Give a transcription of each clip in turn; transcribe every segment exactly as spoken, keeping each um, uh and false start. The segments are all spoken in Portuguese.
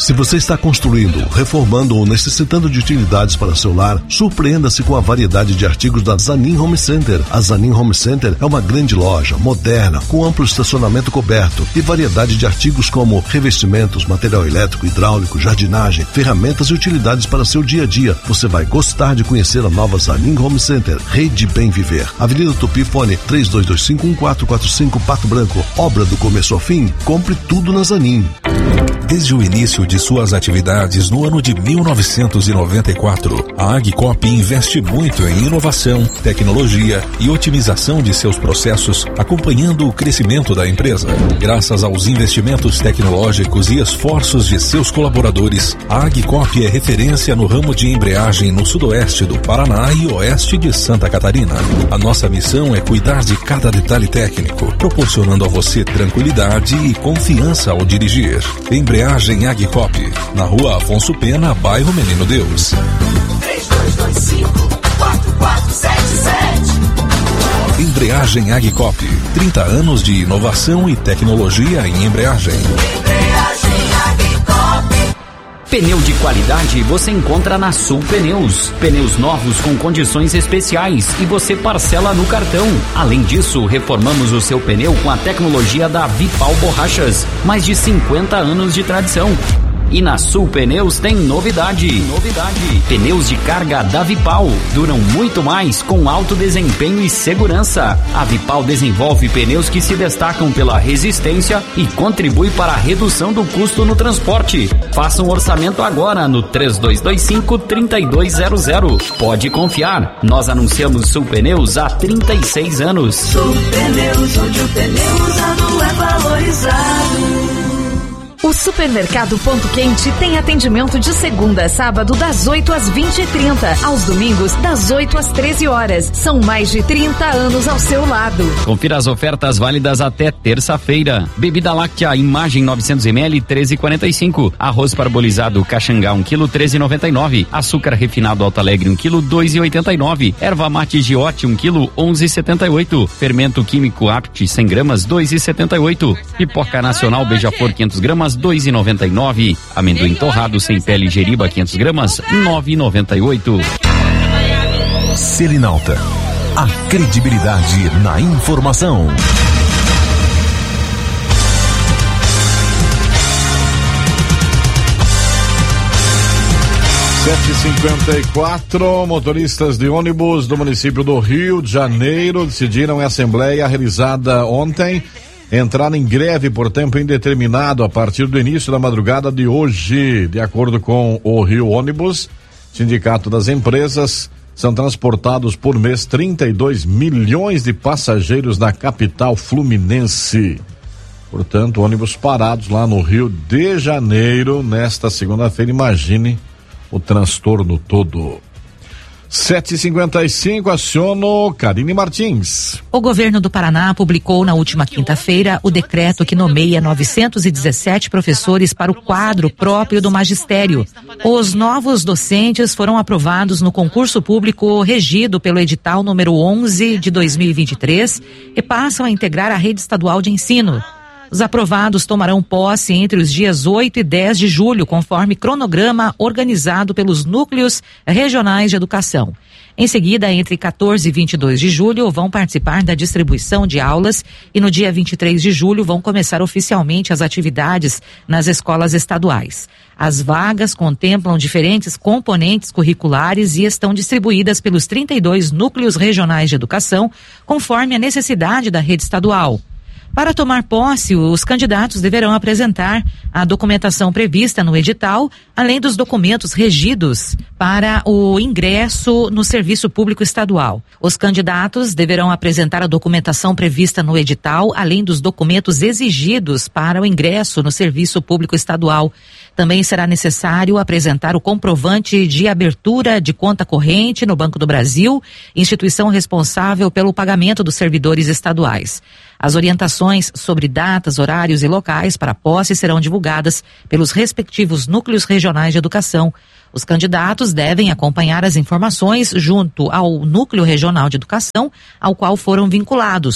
Se você está construindo, reformando ou necessitando de utilidades para seu lar, surpreenda-se com a variedade de artigos da Zanin Home Center. A Zanin Home Center é uma grande loja, moderna, com amplo estacionamento coberto e variedade de artigos como revestimentos, material elétrico, hidráulico, jardinagem, ferramentas e utilidades para seu dia a dia. Você vai gostar de conhecer a nova Zanin Home Center. Rede Bem Viver. Avenida Tupi, fone três dois dois cinco, um quatro quatro cinco, Pato Branco. Obra do começo ao fim. Compre tudo na Zanin. Desde o início de suas atividades no ano de mil novecentos e noventa e quatro, a Agcop investe muito em inovação, tecnologia e otimização de seus processos, acompanhando o crescimento da empresa. Graças aos investimentos tecnológicos e esforços de seus colaboradores, a Agcop é referência no ramo de embreagem no sudoeste do Paraná e oeste de Santa Catarina. A nossa missão é cuidar de cada detalhe técnico, proporcionando a você tranquilidade e confiança ao dirigir. Embreagem Agcop, na Rua Afonso Pena, bairro Menino Deus. três dois dois cinco, quatro quatro sete sete. Embreagem Agcop, trinta anos de inovação e tecnologia em embreagem. Embreagem Agcop. Pneu de qualidade você encontra na Sul Pneus. Pneus novos com condições especiais e você parcela no cartão. Além disso, reformamos o seu pneu com a tecnologia da Vipal Borrachas. Mais de cinquenta anos de tradição. E na Sul Pneus tem novidade. Novidade. Pneus de carga da Vipal duram muito mais com alto desempenho e segurança. A Vipal desenvolve pneus que se destacam pela resistência e contribui para a redução do custo no transporte. Faça um orçamento agora no três dois dois cinco, três dois zero zero. Pode confiar, nós anunciamos Sul Pneus há trinta e seis anos. Sul Pneus, onde o pneu usado é valorizado. O Supermercado Ponto Quente tem atendimento de segunda a sábado das oito às vinte e trinta, aos domingos das oito às treze horas. São mais de trinta anos ao seu lado. Confira as ofertas válidas até terça-feira. Bebida láctea Imagem novecentos mililitros, treze e quarenta e cinco. Arroz parbolizado Caxangá um quilo, treze e noventa e nove. Açúcar refinado Alto Alegre um quilo, dois e oitenta e nove. Erva mate Giote um quilo, onze e setenta e oito. Fermento químico Apt cem gramas, dois e setenta e oito. Pipoca Nacional Beija-Flor quinhentas gramas, dois e noventa e nove. Amendoim torrado sem pele Jeriba quinhentas gramas, nove e noventa e oito. Selinalta, a credibilidade na informação. sete e cinquenta e quatro, motoristas de ônibus do município do Rio de Janeiro decidiram em assembleia realizada ontem entrar em greve por tempo indeterminado a partir do início da madrugada de hoje. De acordo com o Rio Ônibus, Sindicato das Empresas, são transportados por mês trinta e dois milhões de passageiros na capital fluminense. Portanto, ônibus parados lá no Rio de Janeiro nesta segunda-feira. Imagine o transtorno todo. sete e cinquenta e cinco, aciono Karine Martins. O governo do Paraná publicou na última quinta-feira o decreto que nomeia novecentos e dezessete professores para o quadro próprio do magistério. Os novos docentes foram aprovados no concurso público regido pelo edital número onze de dois mil e vinte e três e passam a integrar a rede estadual de ensino. Os aprovados tomarão posse entre os dias oito e dez de julho, conforme cronograma organizado pelos núcleos regionais de educação. Em seguida, entre quatorze e vinte e dois de julho, vão participar da distribuição de aulas e no dia vinte e três de julho vão começar oficialmente as atividades nas escolas estaduais. As vagas contemplam diferentes componentes curriculares e estão distribuídas pelos trinta e dois núcleos regionais de educação, conforme a necessidade da rede estadual. Para tomar posse, os candidatos deverão apresentar a documentação prevista no edital, além dos documentos regidos para o ingresso no serviço público estadual. Os candidatos deverão apresentar a documentação prevista no edital, além dos documentos exigidos para o ingresso no serviço público estadual. Também será necessário apresentar o comprovante de abertura de conta corrente no Banco do Brasil, instituição responsável pelo pagamento dos servidores estaduais. As orientações sobre datas, horários e locais para posse serão divulgadas pelos respectivos núcleos regionais de educação. Os candidatos devem acompanhar as informações junto ao núcleo regional de educação ao qual foram vinculados.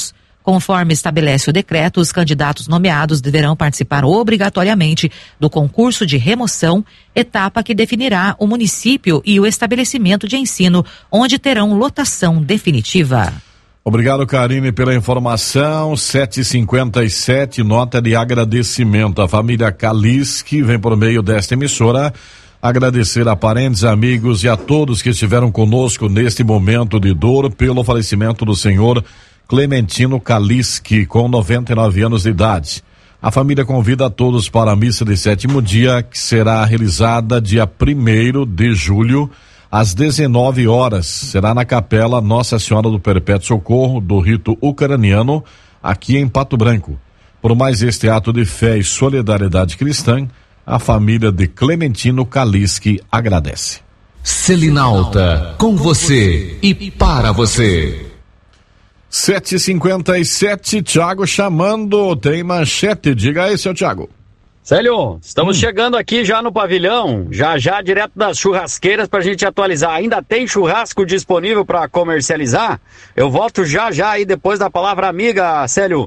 Conforme estabelece o decreto, os candidatos nomeados deverão participar obrigatoriamente do concurso de remoção, etapa que definirá o município e o estabelecimento de ensino, onde terão lotação definitiva. Obrigado, Karine, pela informação. sete e cinquenta e sete, nota de agradecimento. A família Kaliski vem por meio desta emissora agradecer a parentes, amigos e a todos que estiveram conosco neste momento de dor pelo falecimento do senhor Clementino Kaliski, com noventa e nove anos de idade. A família convida a todos para a missa de sétimo dia, que será realizada dia primeiro de julho, às dezenove horas. Será na capela Nossa Senhora do Perpétuo Socorro, do rito ucraniano, aqui em Pato Branco. Por mais este ato de fé e solidariedade cristã, a família de Clementino Kaliski agradece. Selinalta, com você e para você. sete e cinquenta e sete, Thiago chamando, tem manchete, diga aí, seu Thiago. Célio, estamos hum. chegando aqui já no pavilhão, já já direto das churrasqueiras pra gente atualizar. Ainda tem churrasco disponível para comercializar? Eu volto já já aí depois da palavra amiga, Célio.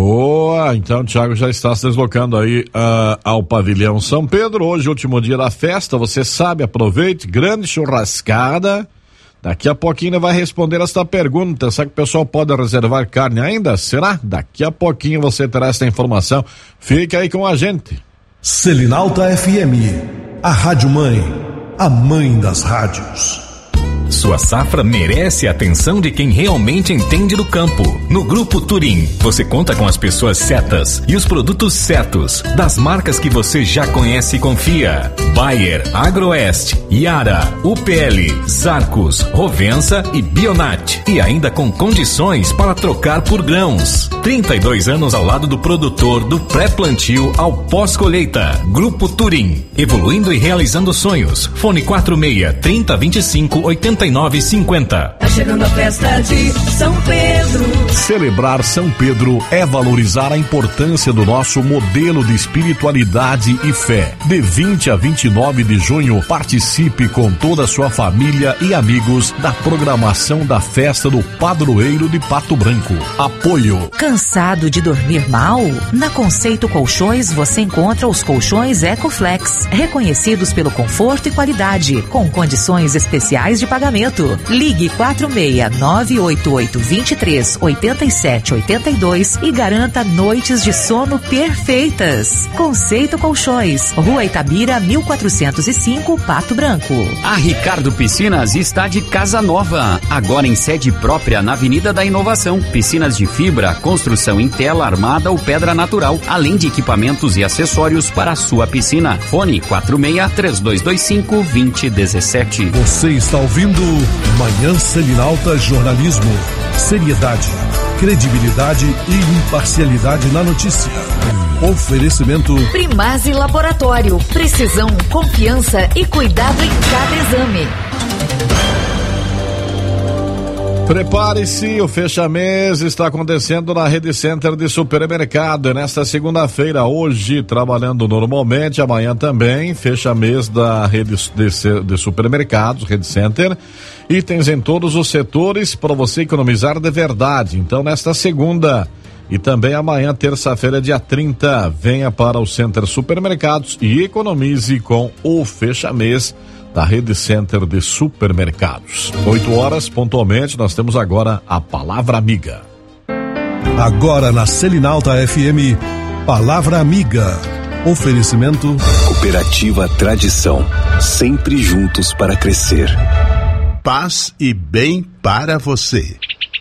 Boa, então o Thiago já está se deslocando aí uh, ao pavilhão São Pedro, hoje último dia da festa, você sabe, aproveite, grande churrascada. Daqui a pouquinho vai responder esta pergunta. Será que o pessoal pode reservar carne ainda? Será? Daqui a pouquinho você terá esta informação. Fique aí com a gente. Selinalta F M, a rádio mãe, a mãe das rádios. Sua safra merece a atenção de quem realmente entende do campo. No Grupo Turim, você conta com as pessoas certas e os produtos certos, das marcas que você já conhece e confia. Bayer, Agroeste, Yara, U P L, Zarcos, Rovensa e Bionat. E ainda com condições para trocar por grãos. trinta e dois anos ao lado do produtor, do pré-plantio ao pós-colheita. Grupo Turim, evoluindo e realizando sonhos. Fone quatro seis, trinta, vinte e cinco, oitenta e nove, cinquenta. Tá chegando a festa de São Pedro. Celebrar São Pedro é valorizar a importância do nosso modelo de espiritualidade e fé. De vinte a vinte e nove de junho, participe com toda a sua família e amigos da programação da festa do Padroeiro de Pato Branco. Apoio. Cansado de dormir mal? Na Conceito Colchões você encontra os colchões Ecoflex, reconhecidos pelo conforto e qualidade, com condições especiais de pagamento. Ligue quatro seis nove oito oito, dois três, oito sete oito dois e garanta noites de sono perfeitas. Conceito Colchões, Rua Itabira, mil quatrocentos e cinco, Pato Branco. A Ricardo Piscinas está de casa nova, agora em sede própria na Avenida da Inovação. Piscinas de fibra, construção em tela armada ou pedra natural, além de equipamentos e acessórios para a sua piscina. Fone quatro seis, três dois dois cinco, dois zero um sete. Você está ouvindo Manhã Selinalta Jornalismo. Seriedade, credibilidade e imparcialidade na notícia. Oferecimento Primase Laboratório. Precisão, confiança e cuidado em cada exame. Prepare-se, o fecha-mês está acontecendo na Rede Center de Supermercado. Nesta segunda-feira, hoje, trabalhando normalmente, amanhã também, fecha-mês da Rede de, de Supermercados, Rede Center. Itens em todos os setores para você economizar de verdade. Então, nesta segunda e também amanhã, terça-feira, dia trinta, venha para o Center Supermercados e economize com o fecha-mês da Rede Center de Supermercados. oito horas, pontualmente, nós temos agora a Palavra Amiga. Agora na Selinalta F M, Palavra Amiga. Oferecimento Cooperativa Tradição, sempre juntos para crescer. Paz e bem para você.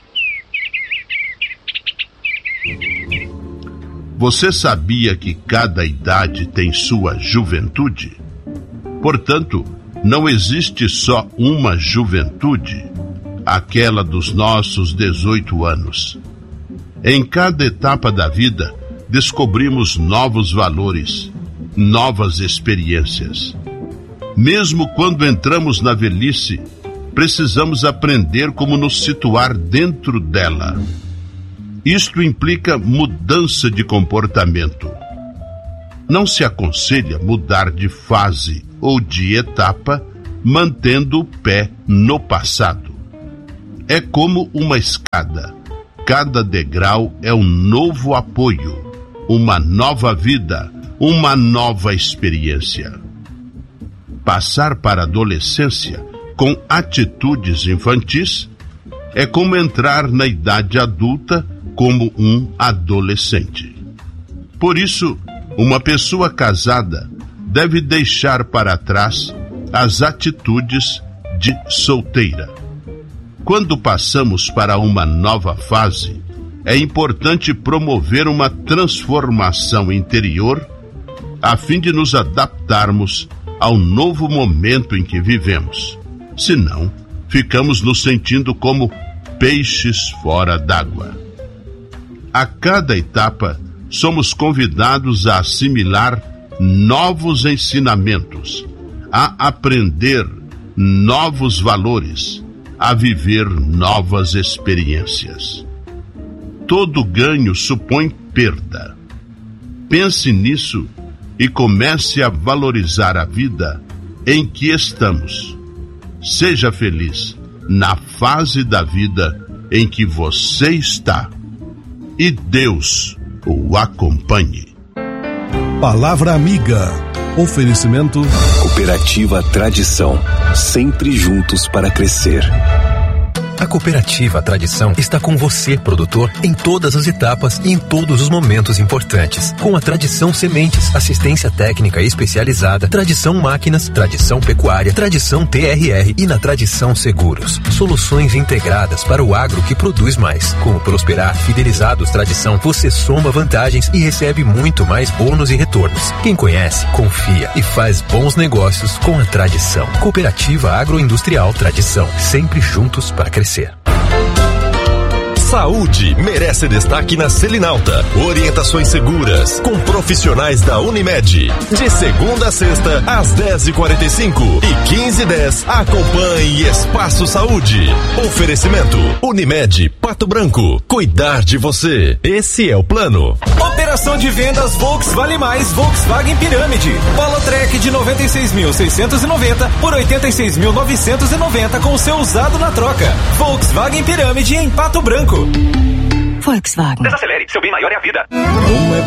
Você sabia que cada idade tem sua juventude? Portanto, não existe só uma juventude, aquela dos nossos dezoito anos. Em cada etapa da vida, descobrimos novos valores, novas experiências. Mesmo quando entramos na velhice, precisamos aprender como nos situar dentro dela. Isto implica mudança de comportamento. Não se aconselha mudar de fase ou de etapa, mantendo o pé no passado. É como uma escada. cada degrau é um novo apoio, uma nova vida, uma nova experiência. Passar para a adolescência com atitudes infantis é como entrar na idade adulta como um adolescente. Por isso, uma pessoa casada deve deixar para trás as atitudes de solteira. Quando passamos para uma nova fase, é importante promover uma transformação interior a fim de nos adaptarmos ao novo momento em que vivemos. Senão, ficamos nos sentindo como peixes fora d'água. A cada etapa, somos convidados a assimilar novos ensinamentos, a aprender novos valores, a viver novas experiências. Todo ganho supõe perda. Pense nisso e comece a valorizar a vida em que estamos. Seja feliz na fase da vida em que você está. E Deus o acompanhe. Palavra amiga. Oferecimento Cooperativa Tradição, sempre juntos para crescer. A Cooperativa Tradição está com você, produtor, em todas as etapas e em todos os momentos importantes. Com a Tradição Sementes, assistência técnica especializada, Tradição Máquinas, Tradição Pecuária, Tradição T R R e na Tradição Seguros. Soluções integradas para o agro que produz mais. Com o Prosperar Fidelizados Tradição, você soma vantagens e recebe muito mais bônus e retornos. Quem conhece, confia e faz bons negócios com a Tradição. Cooperativa Agroindustrial Tradição, sempre juntos para crescer. Saúde merece destaque na Selinalta. Orientações seguras com profissionais da Unimed. De segunda a sexta, às dez e quarenta e cinco e quinze e dez. Acompanhe Espaço Saúde. Oferecimento Unimed Pato Branco. Cuidar de você. Esse é o plano. Operação de vendas Volks Vale Mais Volkswagen Pirâmide. Polotrek de noventa e seis mil seiscentos e noventa por oitenta e seis mil novecentos e noventa com seu usado na troca. Volkswagen Pirâmide em Pato Branco. Volkswagen. Desacelere, seu bem maior é a vida.